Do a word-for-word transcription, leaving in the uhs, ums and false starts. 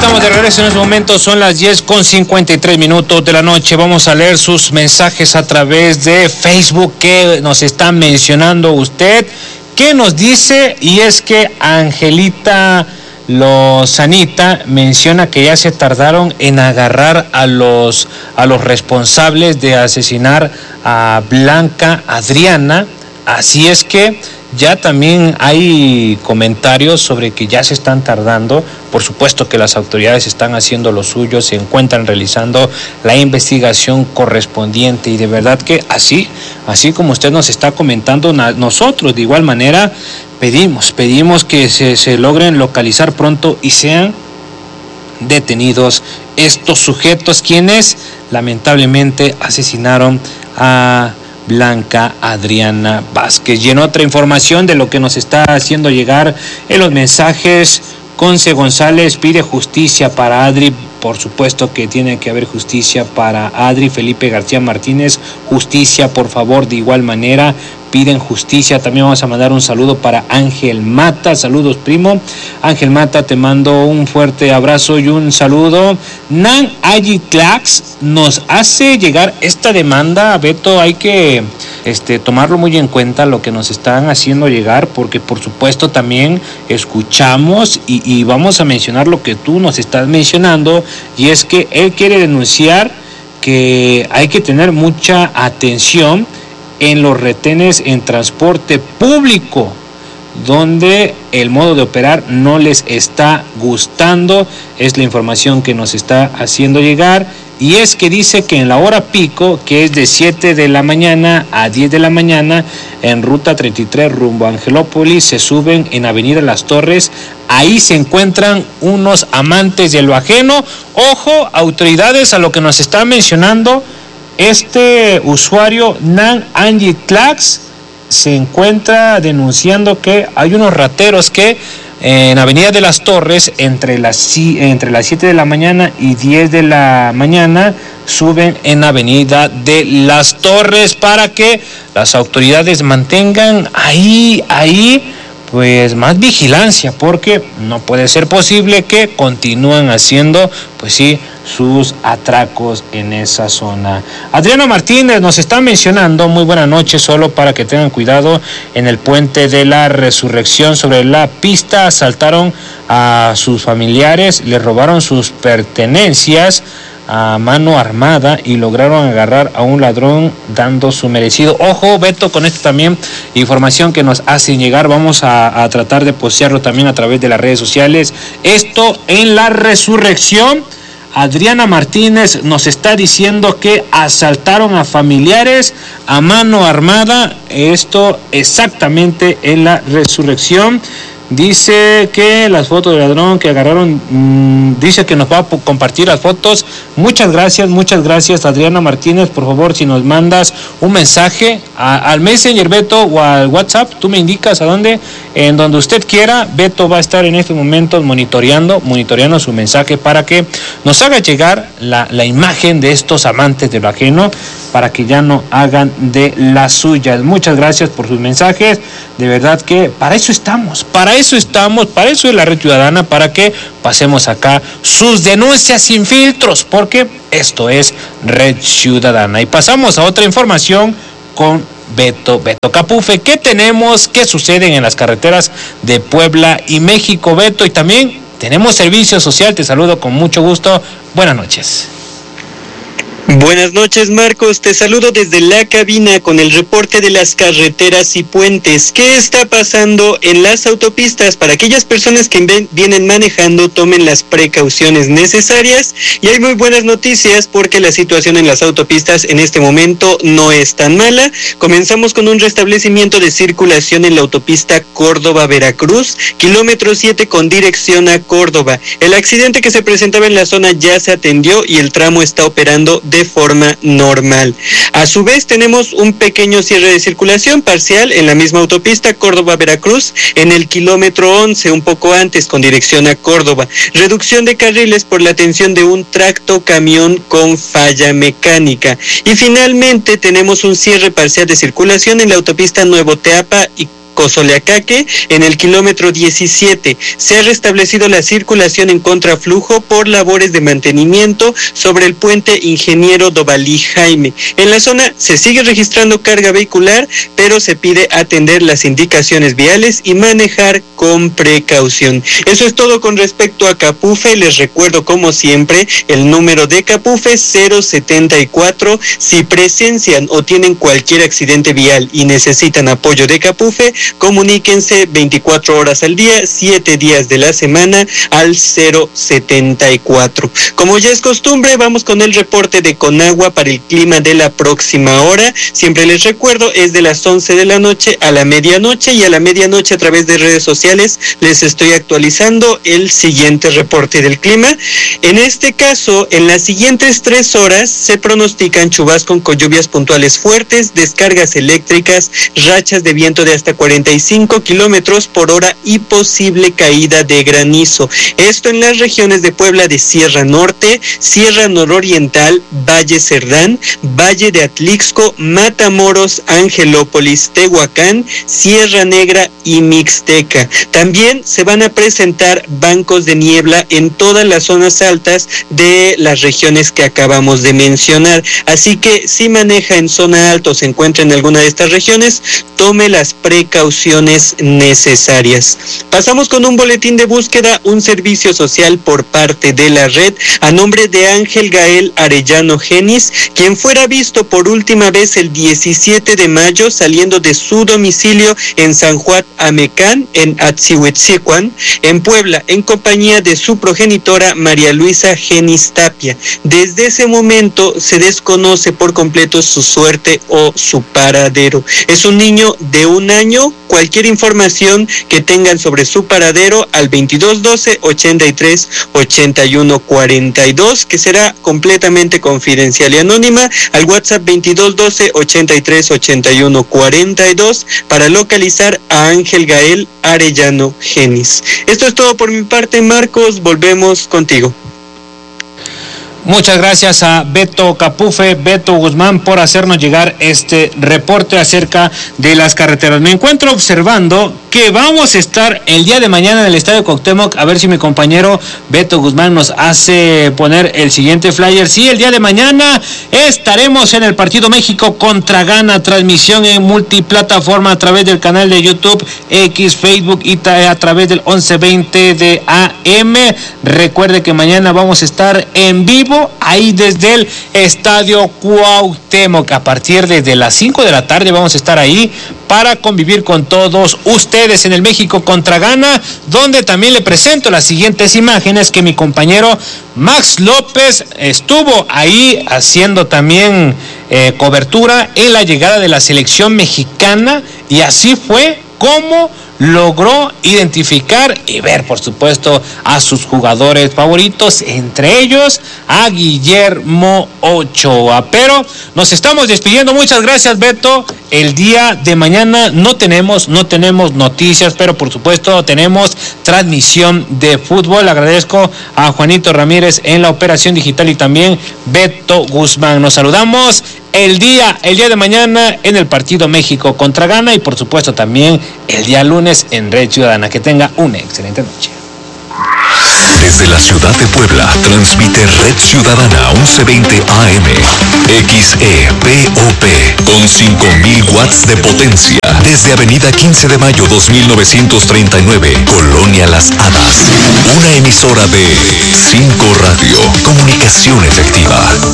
estamos de regreso en este momento, son las diez con cincuenta y tres minutos de la noche. Vamos a leer sus mensajes a través de Facebook que nos está mencionando usted. ¿Qué nos dice? Y es que Angelita Lozanita menciona que ya se tardaron en agarrar a los, a los responsables de asesinar a Blanca Adriana. Así es que ya también hay comentarios sobre que ya se están tardando. Por supuesto que las autoridades están haciendo lo suyo, se encuentran realizando la investigación correspondiente y de verdad que así, así como usted nos está comentando, nosotros de igual manera pedimos, pedimos que se, se logren localizar pronto y sean detenidos estos sujetos quienes lamentablemente asesinaron a Blanca Adriana Vázquez. Y en otra información de lo que nos está haciendo llegar en los mensajes, Conce González pide justicia para Adri. Por supuesto que tiene que haber justicia para Adri. Felipe García Martínez, justicia por favor. De igual manera piden justicia. También vamos a mandar un saludo para Ángel Mata. Saludos, primo. Ángel Mata, te mando un fuerte abrazo y un saludo. Nan Ayitlax nos hace llegar esta demanda. Beto, hay que este, tomarlo muy en cuenta lo que nos están haciendo llegar, porque por supuesto también escuchamos y, y vamos a mencionar lo que tú nos estás mencionando, y es que él quiere denunciar que hay que tener mucha atención en los retenes en transporte público, donde el modo de operar no les está gustando. Es la información que nos está haciendo llegar, y es que dice que en la hora pico, que es de siete de la mañana a diez de la mañana, en ruta treinta y tres rumbo a Angelópolis, se suben en Avenida Las Torres. Ahí se encuentran unos amantes de lo ajeno. Ojo, autoridades, a lo que nos está mencionando este usuario Nan Angie Tlax, se encuentra denunciando que hay unos rateros que en Avenida de las Torres entre las entre las siete de la mañana y diez de la mañana suben en Avenida de las Torres, para que las autoridades mantengan ahí ahí pues más vigilancia, porque no puede ser posible que continúen haciendo pues sí sus atracos en esa zona. Adriano Martínez nos está mencionando, muy buena noche, solo para que tengan cuidado en el puente de la Resurrección sobre la pista, asaltaron a sus familiares, les robaron sus pertenencias a mano armada y lograron agarrar a un ladrón dando su merecido. Ojo, Beto, con esto también, información que nos hacen llegar, vamos a, a tratar de postearlo también a través de las redes sociales. Esto en la Resurrección, Adriana Martínez nos está diciendo que asaltaron a familiares a mano armada, esto exactamente en la Resurrección. Dice que las fotos del ladrón que agarraron, mmm, dice que nos va a compartir las fotos. Muchas gracias, muchas gracias Adriana Martínez. Por favor, si nos mandas un mensaje a, al Messenger, Beto, o al WhatsApp, tú me indicas a dónde, en donde usted quiera. Beto va a estar en estos momentos monitoreando, monitoreando su mensaje para que nos haga llegar la, la imagen de estos amantes de lo ajeno, para que ya no hagan de las suyas. Muchas gracias por sus mensajes. De verdad que para eso estamos, para eso estamos, para eso es la Red Ciudadana, para que pasemos acá sus denuncias sin filtros, porque esto es Red Ciudadana. Y pasamos a otra información con Beto, Beto Capufe. ¿Qué tenemos? ¿Qué sucede en las carreteras de Puebla y México, Beto? Y también tenemos servicio social. Te saludo con mucho gusto. Buenas noches. Buenas noches, Marcos, te saludo desde la cabina con el reporte de las carreteras y puentes. ¿Qué está pasando en las autopistas? Para aquellas personas que vienen manejando, tomen las precauciones necesarias, y hay muy buenas noticias porque la situación en las autopistas en este momento no es tan mala. Comenzamos con un restablecimiento de circulación en la autopista Córdoba-Veracruz, kilómetro siete con dirección a Córdoba. El accidente que se presentaba en la zona ya se atendió y el tramo está operando de forma normal. A su vez, tenemos un pequeño cierre de circulación parcial en la misma autopista Córdoba-Veracruz en el kilómetro once, un poco antes, con dirección a Córdoba. Reducción de carriles por la atención de un tractocamión con falla mecánica. Y finalmente tenemos un cierre parcial de circulación en la autopista Nuevo Teapa y Cozoleacaque, en el kilómetro diecisiete. Se ha restablecido la circulación en contraflujo por labores de mantenimiento sobre el puente Ingeniero Dovalí Jaime. En la zona se sigue registrando carga vehicular, pero se pide atender las indicaciones viales y manejar con precaución. Eso es todo con respecto a Capufe. Les recuerdo, como siempre, el número de Capufe cero setenta y cuatro. Si presencian o tienen cualquier accidente vial y necesitan apoyo de Capufe, comuníquense veinticuatro horas al día, siete días de la semana al cero setenta y cuatro. Como ya es costumbre, vamos con el reporte de Conagua para el clima de la próxima hora. Siempre les recuerdo, es de las once de la noche a la medianoche, y a la medianoche a través de redes sociales les estoy actualizando el siguiente reporte del clima. En este caso, en las siguientes tres horas se pronostican chubascos con lluvias puntuales fuertes, descargas eléctricas, rachas de viento de hasta cuarenta y cinco kilómetros por hora y posible caída de granizo. Esto en las regiones de Puebla de Sierra Norte, Sierra Nororiental, Valle Cerdán, Valle de Atlixco, Matamoros, Angelópolis, Tehuacán, Sierra Negra y Mixteca. También se van a presentar bancos de niebla en todas las zonas altas de las regiones que acabamos de mencionar. Así que si maneja en zona alta o se encuentra en alguna de estas regiones, tome las precauciones necesarias. Pasamos con un boletín de búsqueda, un servicio social por parte de la red, a nombre de Ángel Gael Arellano Genis, quien fuera visto por última vez el diecisiete de mayo saliendo de su domicilio en San Juan Amecán, en Atzihuetzicuan, en Puebla, en compañía de su progenitora María Luisa Genis Tapia. Desde ese momento se desconoce por completo su suerte o su paradero. Es un niño de un año. Cualquier información que tengan sobre su paradero al veintidós doce ochenta y tres ochenta y uno cuarenta y dos, que será completamente confidencial y anónima, al WhatsApp veintidós doce ochenta y tres ochenta y uno cuarenta y dos para localizar a Ángel Gael Arellano Genis. Esto es todo por mi parte, Marcos. Volvemos contigo. Muchas gracias a Beto Capufe, Beto Guzmán, por hacernos llegar este reporte acerca de las carreteras. Me encuentro observando que vamos a estar el día de mañana en el Estadio Cuauhtémoc. A ver si mi compañero Beto Guzmán nos hace poner el siguiente flyer. Sí, el día de mañana estaremos en el partido México contra Ghana, transmisión en multiplataforma a través del canal de YouTube, X, Facebook y a través del once veinte de A M. Recuerde que mañana vamos a estar en vivo ahí desde el Estadio Cuauhtémoc. A partir de, de las cinco de la tarde vamos a estar ahí para convivir con todos ustedes en el México contra Ghana, donde también le presento las siguientes imágenes que mi compañero Max López estuvo ahí haciendo también eh, cobertura en la llegada de la selección mexicana, y así fue como logró identificar y ver, por supuesto, a sus jugadores favoritos, entre ellos a Guillermo Ochoa. Pero nos estamos despidiendo. Muchas gracias, Beto. El día de mañana no tenemos, no tenemos noticias, pero por supuesto tenemos transmisión de fútbol. Agradezco a Juanito Ramírez en la operación digital y también Beto Guzmán. Nos saludamos el día, el día de mañana en el partido México contra Ghana, y por supuesto también el día lunes en Red Ciudadana. Que tenga una excelente noche. Desde la ciudad de Puebla, transmite Red Ciudadana once veinte A M, X E P O P, con cinco mil watts de potencia, desde Avenida quince de mayo dos mil novecientos treinta y nueve, Colonia Las Hadas. Una emisora de cinco Radio, comunicación efectiva.